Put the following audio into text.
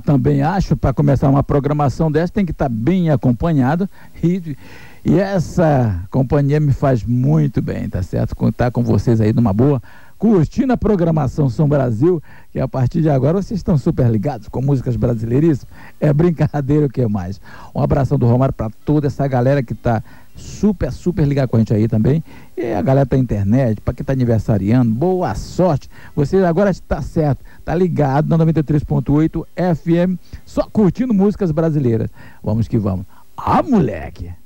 também acho, para começar uma programação dessa, tem que estar bem acompanhado e essa companhia me faz muito bem, tá certo? Contar com vocês aí numa boa, curtindo a programação Som Brasil, que a partir de agora vocês estão super ligados com músicas brasileiríssimas, é brincadeira o que mais. Um abração do Romário para toda essa galera que tá super ligada com a gente aí também, e a galera da internet, para quem tá aniversariando, boa sorte, você agora está certo, tá ligado na 93.8 FM, só curtindo músicas brasileiras. Vamos que vamos. Ah, moleque!